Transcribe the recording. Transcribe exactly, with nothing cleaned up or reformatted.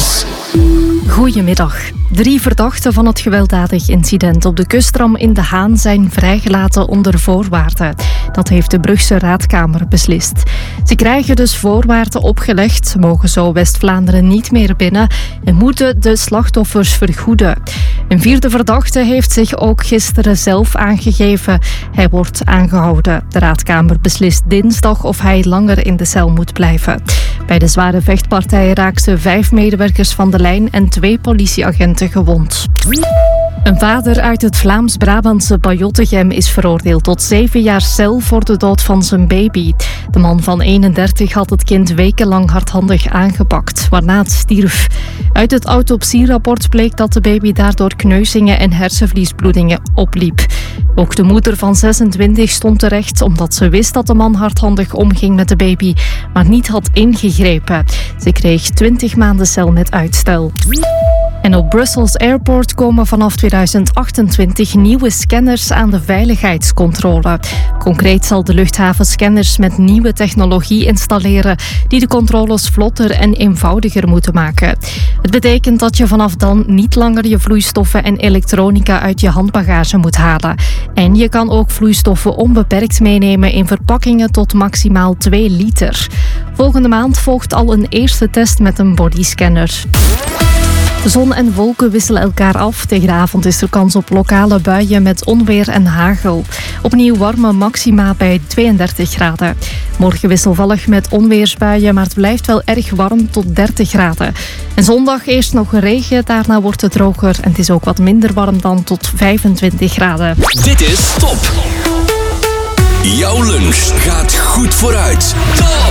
Lunch. Goedemiddag. Drie verdachten van het gewelddadig incident op de kustram in De Haan zijn vrijgelaten onder voorwaarden. Dat heeft de Brugse Raadkamer beslist. Ze krijgen dus voorwaarden opgelegd, mogen zo West-Vlaanderen niet meer binnen en moeten de slachtoffers vergoeden. Een vierde verdachte heeft zich ook gisteren zelf aangegeven. Hij wordt aangehouden. De Raadkamer beslist dinsdag of hij langer in de cel moet blijven. Bij de zware vechtpartij raakten vijf medewerkers van de lijn en twee politieagenten gewond. Een vader uit het Vlaams-Brabantse Bajottegem is veroordeeld tot zeven jaar cel voor de dood van zijn baby. De man van eenendertig had het kind wekenlang hardhandig aangepakt, waarna het stierf. Uit het autopsierapport bleek dat de baby daardoor kneuzingen en hersenvliesbloedingen opliep. Ook de moeder van zesentwintig stond terecht omdat ze wist dat de man hardhandig omging met de baby, maar niet had ingegrepen. Ze kreeg twintig maanden cel met uitstel. En op Brussels Airport komen vanaf tweeduizend achtentwintig nieuwe scanners aan de veiligheidscontrole. Concreet zal de luchthaven scanners met nieuwe technologie installeren die de controles vlotter en eenvoudiger moeten maken. Het betekent dat je vanaf dan niet langer je vloeistoffen en elektronica uit je handbagage moet halen. En je kan ook vloeistoffen onbeperkt meenemen in verpakkingen tot maximaal twee liter. Volgende maand volgt al een eerste test met een bodyscanner. De zon en wolken wisselen elkaar af. Tegen de avond is er kans op lokale buien met onweer en hagel. Opnieuw warme maxima bij tweeëndertig graden. Morgen wisselvallig met onweersbuien, maar het blijft wel erg warm tot dertig graden. En zondag eerst nog regen, daarna wordt het droger en het is ook wat minder warm dan tot vijfentwintig graden. Dit is Top. Jouw lunch gaat goed vooruit. Top!